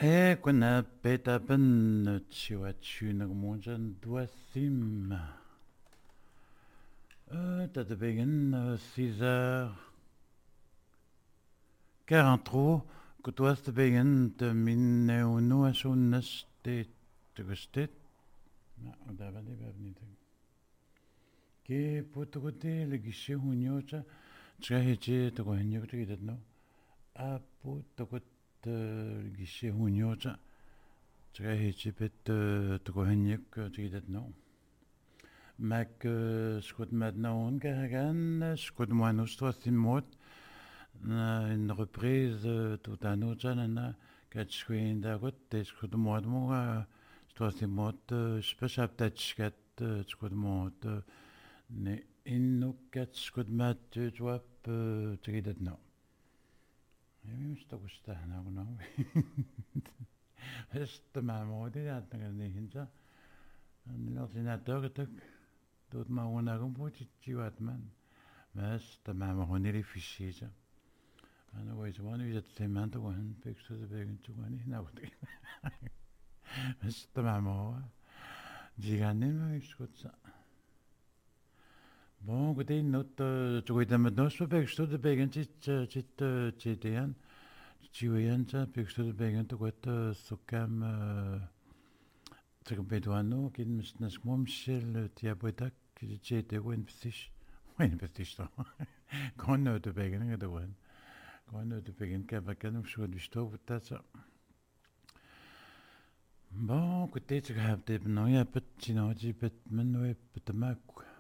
Kuna peta ben chiwachuna monjan duasim. T'as begin 6h43 que toi t'as begin de minne unu asun neste te gustet. Ma odavani bavnite. Ke potote le gishe hunyocha tchaheche to gohenyo to gidatno. A potokot gishe hunyocha tchaheche pet to gohenyo to gidatno. Mac scout maintenant Garagan, scout moi nous toi Simot, une reprise tout un autre nana, catchwin d'agot, scout moi de moi, toi Simot, je peux peut-être scat, scout moi, ne inno cat scout mat, tu vois, tu dis non. Et oui, je te gouste, non, c'est ma mode, il y a un hinja, un ordinateur, tout ma on a un petit man. Mais c'est ma on est les fichiers. أنا ويز وانو إذا تسمعت وهن بيكسو بيجن تقولي ناودي بس تمام ما هو جيغاني ما يسكت bon écoutez notre tu vois maintenant je peux que de begen chitian chiwian cha pexto de begen to quat sokam trekbeduano kin misnas momshel tiabotak chite wen bestish to kon de begen de wen kon de begen ka bakan شو دشتو بتاع bon écoutez tu as des noya petit non j'ai petit menoué petit mac